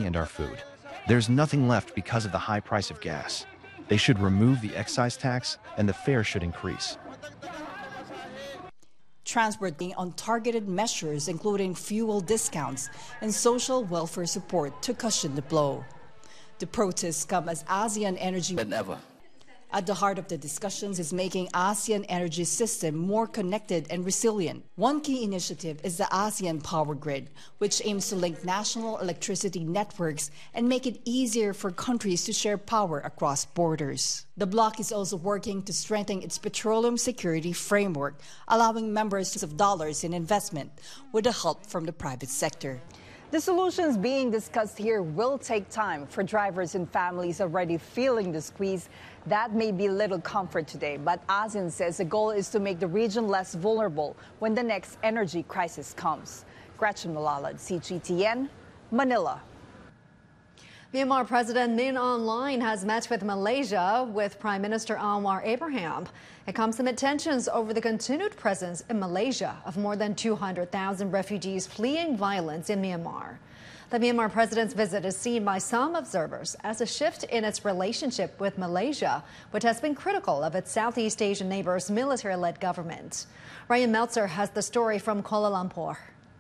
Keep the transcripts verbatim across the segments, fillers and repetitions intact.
money and our food. There's nothing left because of the high price of gas. They should remove the excise tax and the fare should increase. Transporting on targeted measures including fuel discounts and social welfare support to cushion the blow. The protests come as ASEAN energy... Than ever. At the heart of the discussions is making ASEAN energy system more connected and resilient. One key initiative is the ASEAN Power Grid, which aims to link national electricity networks and make it easier for countries to share power across borders. The bloc is also working to strengthen its petroleum security framework, allowing members of dollars in investment with the help from the private sector. The solutions being discussed here will take time. For drivers and families already feeling the squeeze, that may be little comfort today. But ASEAN says the goal is to make the region less vulnerable when the next energy crisis comes. Gretchen Malalad, C G T N, Manila. Myanmar President Min Aung Hlaing has met with Malaysia with Prime Minister Anwar Ibrahim. It comes amid tensions over the continued presence in Malaysia of more than two hundred thousand refugees fleeing violence in Myanmar. The Myanmar president's visit is seen by some observers as a shift in its relationship with Malaysia, which has been critical of its Southeast Asian neighbor's military-led government. Ryan Meltzer has the story from Kuala Lumpur.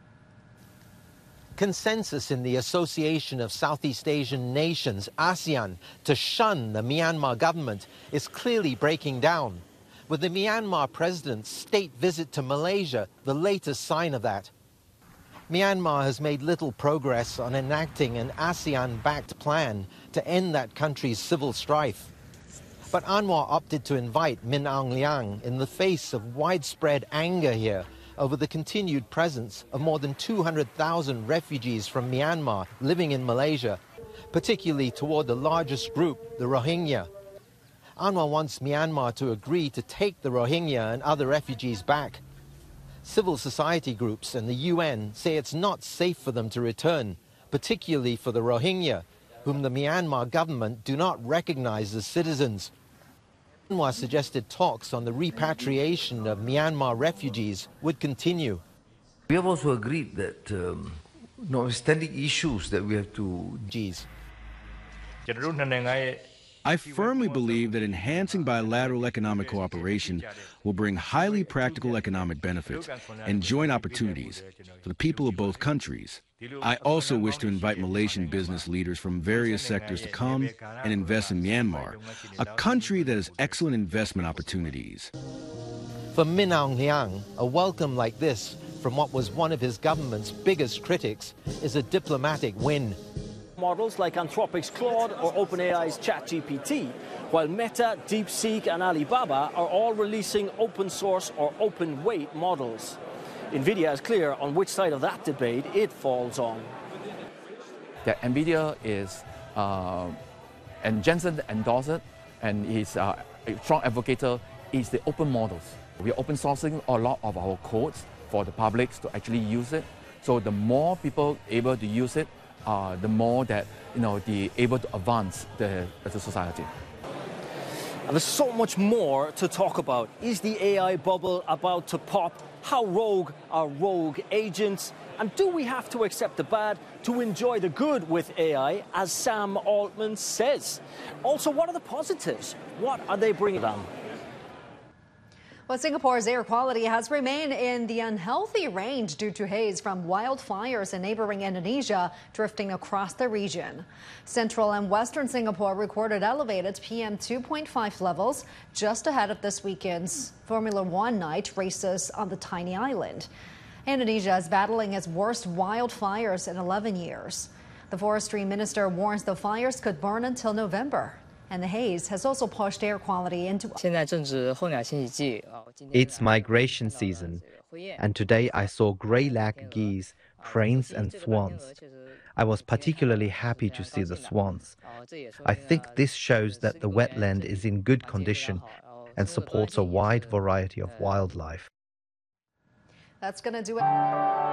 Consensus in the Association of Southeast Asian Nations, ASEAN, to shun the Myanmar government is clearly breaking down, with the Myanmar president's state visit to Malaysia the latest sign of that. Myanmar has made little progress on enacting an ASEAN-backed plan to end that country's civil strife. But Anwar opted to invite Min Aung Hlaing in the face of widespread anger here over the continued presence of more than two hundred thousand refugees from Myanmar living in Malaysia, particularly toward the largest group, the Rohingya. Anwar wants Myanmar to agree to take the Rohingya and other refugees back. Civil society groups and the U N say it's not safe for them to return, particularly for the Rohingya, whom the Myanmar government do not recognize as citizens. Anwar suggested talks on the repatriation of Myanmar refugees would continue. We have also agreed that um, notwithstanding issues that we have to... Geez. I firmly believe that enhancing bilateral economic cooperation will bring highly practical economic benefits and joint opportunities for the people of both countries. I also wish to invite Malaysian business leaders from various sectors to come and invest in Myanmar, a country that has excellent investment opportunities. For Min Aung Hlaing, a welcome like this from what was one of his government's biggest critics is a diplomatic win. Models like Anthropic's Claude or OpenAI's ChatGPT, while Meta, DeepSeek and Alibaba are all releasing open source or open weight models. NVIDIA is clear on which side of that debate it falls on. That NVIDIA is, uh, and Jensen endorsed it, and he's uh, a strong advocate is the open models. We are open sourcing a lot of our codes for the public to actually use it. So the more people able to use it, uh, the more that you know the able to advance the, the society. And there's so much more to talk about. Is the A I bubble about to pop? How rogue are rogue agents? And do we have to accept the bad to enjoy the good with A I, as Sam Altman says? Also, what are the positives? What are they bringing them? Well, Singapore's air quality has remained in the unhealthy range due to haze from wildfires in neighboring Indonesia drifting across the region. Central and western Singapore recorded elevated P M two point five levels just ahead of this weekend's Formula One night races on the tiny island. Indonesia is battling its worst wildfires in eleven years. The forestry minister warns the fires could burn until November. And the haze has also pushed air quality into... It's migration season, and today I saw grey-lag geese, cranes and swans. I was particularly happy to see the swans. I think this shows that the wetland is in good condition and supports a wide variety of wildlife. That's going to do it.